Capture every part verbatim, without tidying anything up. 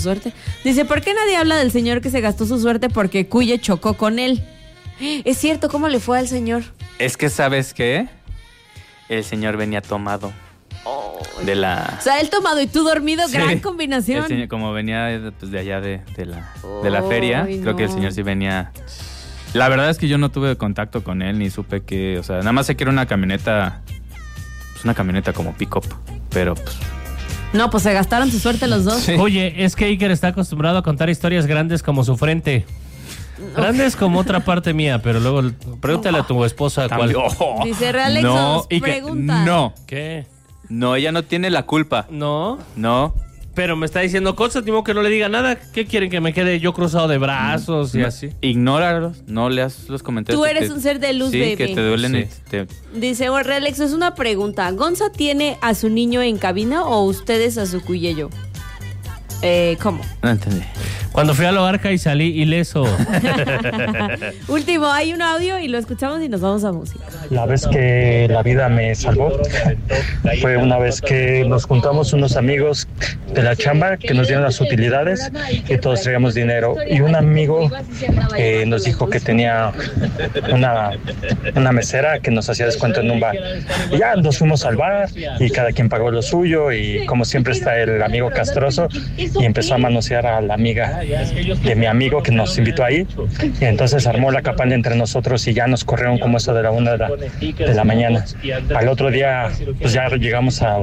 suerte. Dice, ¿por qué nadie habla del señor que se gastó su suerte porque Cuye chocó con él? Es cierto, ¿cómo le fue al señor? Es que, ¿sabes qué? El señor venía tomado. Oh, de la... O sea, él tomado y tú dormido, sí, gran combinación. El señor, como venía pues, de allá de, de, la, oh, de la feria, creo no. que el señor sí venía... La verdad es que yo no tuve contacto con él, ni supe que... O sea, nada más sé que era una camioneta... Pues una camioneta como pick-up, pero pues... No, pues se gastaron su suerte los dos. Sí. Oye, es que Iker está acostumbrado a contar historias grandes como su frente. Grandes como otra parte mía, pero luego pregúntale a tu esposa cuál. Oh. Dice Realexos, no, pregunta. No. ¿Qué? No, ella no tiene la culpa. No. No. Pero me está diciendo cosas, digo que no le diga nada. ¿Qué quieren? ¿Que me quede yo cruzado de brazos no, y así? Ignóralos, no leas los comentarios. Tú eres que, un ser de luz, sí, baby. que te duelen. Sí. Te... Dice, oh, Realexo, es una pregunta. ¿Gonza tiene a su niño en cabina o ustedes a su cuyello? Eh, ¿Cómo? No entendí. Cuando fui a la barca y salí ileso. Último, hay un audio y lo escuchamos y nos vamos a música. La vez que la vida me salvó fue una vez que nos juntamos unos amigos de la chamba que nos dieron las utilidades y todos traíamos dinero. Y un amigo eh, nos dijo que tenía una, una mesera que nos hacía descuento en un bar. Y ya nos fuimos al bar y cada quien pagó lo suyo y como siempre está el amigo castroso y empezó a manosear a la amiga de mi amigo que nos invitó ahí y entonces armó la campaña entre nosotros y ya nos corrieron como eso de la una de la, de la mañana. Al otro día pues ya llegamos a,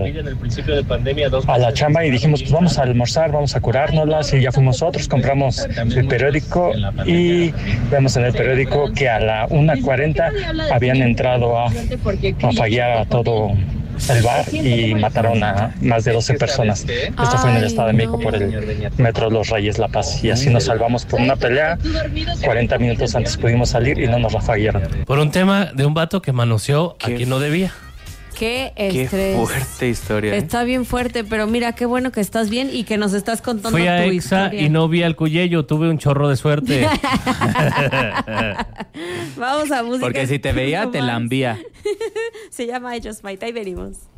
a la chamba y dijimos pues vamos a almorzar, vamos a curárnoslas y ya fuimos nosotros, compramos el periódico y vemos en el periódico que a la una cuarenta habían entrado a, a fallar a todo el bar y mataron a más de doce personas. Esto fue en el Estado de México por el Metro Los Reyes La Paz y así nos salvamos por una pelea. cuarenta minutos antes pudimos salir y no nos rafaguearon. Por un tema de un vato que manoseó a quien no debía. Qué estrés. Qué fuerte historia. ¿eh? Está bien fuerte, pero mira, qué bueno que estás bien y que nos estás contando Fui a tu Exa historia. y no vi al cuyello, tuve un chorro de suerte. Vamos a música. Porque si te veía, te la envía. Se llama Ellos Maite y venimos.